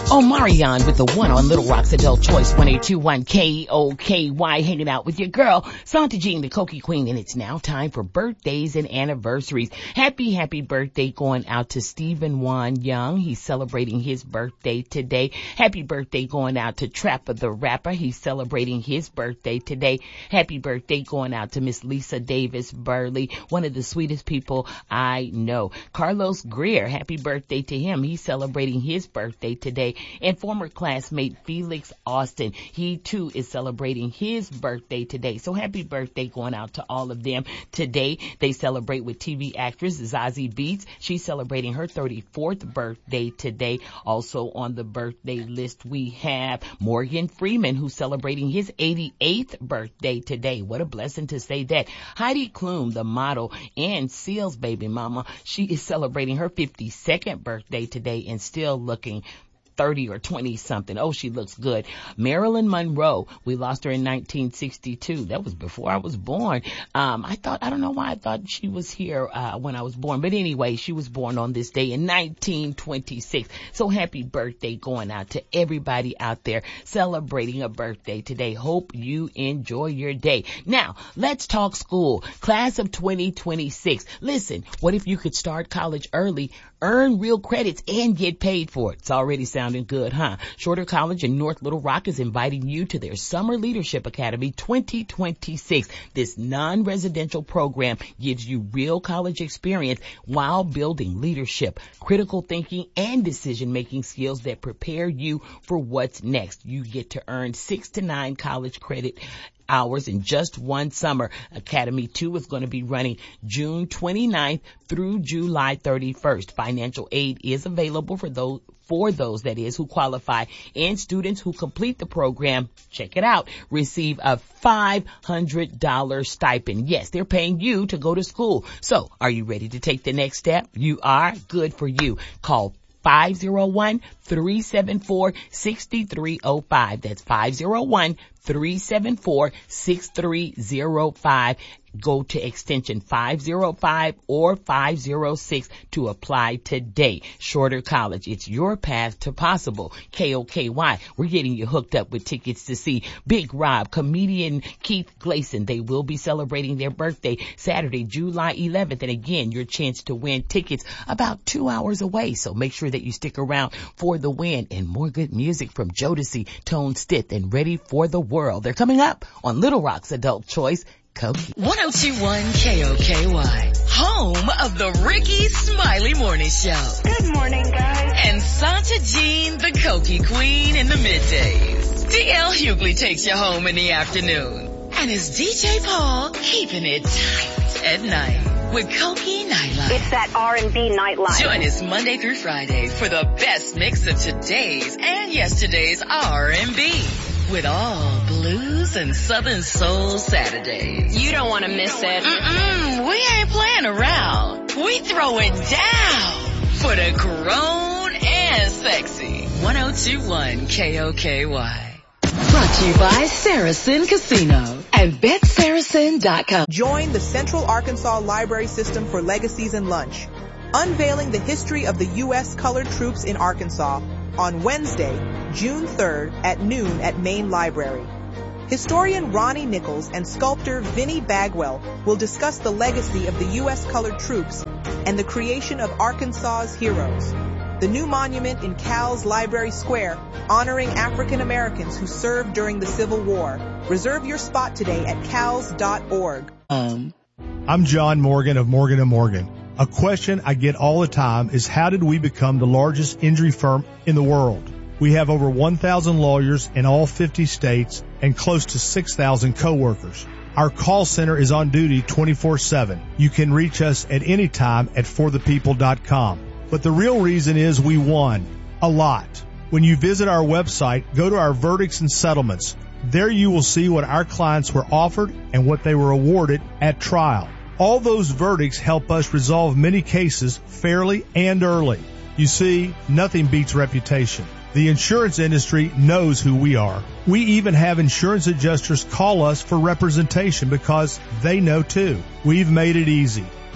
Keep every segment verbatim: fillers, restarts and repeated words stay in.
Omarion with the one on Little Rock's Adult Choice, one eight two one K O K Y, hanging out with your girl, Santa Jean, the Cokie Queen, and it's now time for birthdays and anniversaries. Happy, happy birthday going out to Stephen Wan Young. He's celebrating his birthday today. Happy birthday going out to Trapper the Rapper. He's celebrating his birthday today. Happy birthday going out to Miss Lisa Davis Burley, one of the sweetest people I know. Carlos Greer, happy birthday to him. He's celebrating his birthday today. And former classmate Felix Austin, he too is celebrating his birthday today. So happy birthday going out to all of them. Today they celebrate with T V actress Zazie Beetz. She's celebrating her thirty-fourth birthday today. Also on the birthday list we have Morgan Freeman, who's celebrating his eighty-eighth birthday today. What a blessing to say that. Heidi Klum, the model and Seal's baby mama, she is celebrating her fifty-second birthday today and still looking thirty or twenty something. Oh, she looks good. Marilyn Monroe, we lost her in nineteen sixty-two. That was before I was born. Um, I thought, I don't know why I thought she was here, uh, when I was born. But anyway, she was born on this day in nineteen twenty-six. So happy birthday going out to everybody out there celebrating a birthday today. Hope you enjoy your day. Now, let's talk school. Class of twenty twenty-six. Listen, what if you could start college early, earn real credits, and get paid for it? It's already sounding good, huh? Shorter College in North Little Rock is inviting you to their Summer Leadership Academy twenty twenty-six. This non-residential program gives you real college experience while building leadership, critical thinking, and decision-making skills that prepare you for what's next. You get to earn six to nine college credit hours in just one summer. Academy two is going to be running June twenty-ninth through July thirty-first. Financial aid is available for those for those that is who qualify, and students who complete the program, check it out, receive a five hundred dollars stipend. Yes, they're paying you to go to school. So, are you ready to take the next step? You are? Good for you. Call five oh one, three seven four, six three oh five. That's five oh one, three seven four, six three oh five. Go to extension five oh five or five oh six to apply today. Shorter College, it's your path to possible. K O K Y, we're getting you hooked up with tickets to see Big Rob, comedian Keith Gleason. They will be celebrating their birthday Saturday, July eleventh. And again, your chance to win tickets about two hours away. So make sure that you stick around for the win, and more good music from Jodeci, Tone Stith, and Ready for the World. They're coming up on Little Rock's Adult Choice. Cokie. one oh two point one K O K Y, home of the Ricky Smiley Morning Show. Good morning, guys. And Santa Jean, the Cokie Queen, in the middays. D L Hughley takes you home in the afternoon. And it's D J Paul keeping it tight at night with Cokie Nightline. It's that R and B nightline. Join us Monday through Friday for the best mix of today's and yesterday's R and B. With all blues and southern soul Saturdays. You don't want to miss it. Mm-mm, we ain't playing around. We throw it down for the grown and sexy. one oh two point one K O K Y. Brought to you by Saracen Casino and Bet Saracen dot com. Join the Central Arkansas Library System for Legacies and Lunch, unveiling the history of the U S colored troops in Arkansas on Wednesday, June third at noon at Main Library. Historian Ronnie Nichols and sculptor Vinnie Bagwell will discuss the legacy of the U S colored troops and the creation of Arkansas's heroes. The new monument in Cal's Library Square, honoring African Americans who served during the Civil War. Reserve your spot today at cals dot org. Um, I'm John Morgan of Morgan and Morgan. A question I get all the time is, how did we become the largest injury firm in the world? We have over one thousand lawyers in all fifty states and close to six thousand coworkers. Our call center is on duty twenty-four seven. You can reach us at any time at for the people dot com. But the real reason is we won a lot. When you visit our website, go to our verdicts and settlements. There you will see what our clients were offered and what they were awarded at trial. All those verdicts help us resolve many cases fairly and early. You see, nothing beats reputation. The insurance industry knows who we are. We even have insurance adjusters call us for representation because they know too. We've made it easy.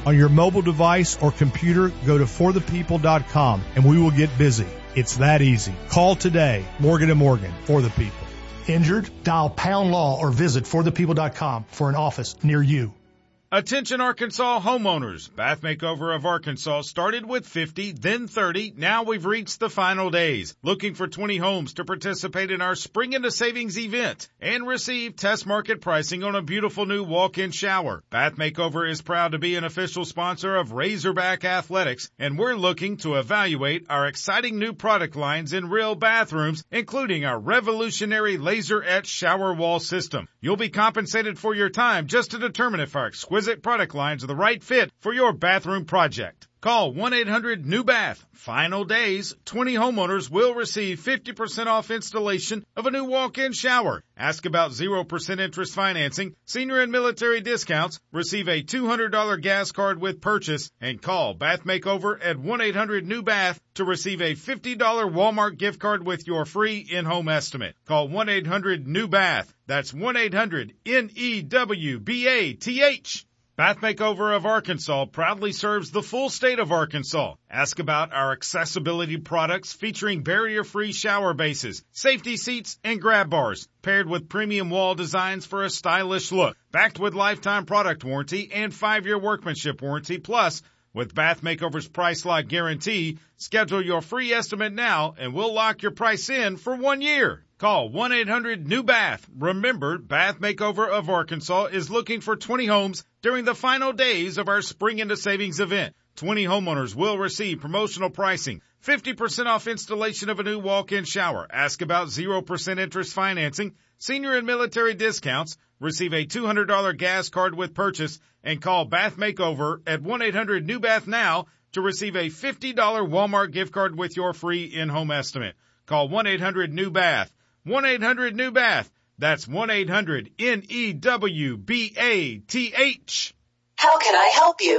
On your mobile device or computer, go to for the people dot com and we will get busy. It's that easy. Call today. Morgan and Morgan, for the people. Injured? Dial pound law or visit for the people dot com for an office near you. Attention Arkansas homeowners. Bath Makeover of Arkansas started with fifty, then thirty. Now we've reached the final days. Looking for twenty homes to participate in our Spring into Savings event and receive test market pricing on a beautiful new walk-in shower. Bath Makeover is proud to be an official sponsor of Razorback Athletics, and we're looking to evaluate our exciting new product lines in real bathrooms, including our revolutionary laser-etched shower wall system. You'll be compensated for your time just to determine if our exquisite product lines are the right fit for your bathroom project. Call one eight hundred new bath. Final days, twenty homeowners will receive fifty percent off installation of a new walk-in shower. Ask about zero percent interest financing, senior and military discounts, receive a two hundred dollars gas card with purchase, and call Bath Makeover at one eight hundred new bath to receive a fifty dollars Walmart gift card with your free in-home estimate. Call one eight hundred new bath. That's one eight hundred N E W B A T H. Bath Makeover of Arkansas proudly serves the full state of Arkansas. Ask about our accessibility products featuring barrier-free shower bases, safety seats, and grab bars, paired with premium wall designs for a stylish look. Backed with lifetime product warranty and five-year workmanship warranty, plus with Bath Makeover's Price Lock Guarantee, schedule your free estimate now and we'll lock your price in for one year. Call one eight hundred new bath. Remember, Bath Makeover of Arkansas is looking for twenty homes during the final days of our Spring into Savings event. twenty homeowners will receive promotional pricing, fifty percent off installation of a new walk-in shower. Ask about zero percent interest financing, senior and military discounts, receive a two hundred dollars gas card with purchase, and call Bath Makeover at one eight hundred new bath now to receive a fifty dollars Walmart gift card with your free in-home estimate. Call one eight hundred new bath. one eight hundred new bath. That's one eight hundred N E W B A T H. How can I help you?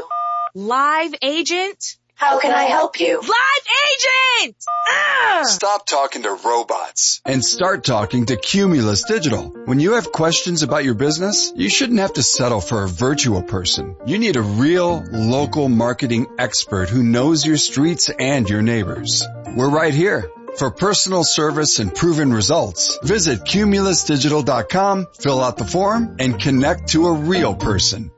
Live agent? How can I help you? Live agent! Ah! Stop talking to robots and start talking to Cumulus Digital. When you have questions about your business, you shouldn't have to settle for a virtual person. You need a real local marketing expert who knows your streets and your neighbors. We're right here. For personal service and proven results, visit cumulus digital dot com, fill out the form, and connect to a real person.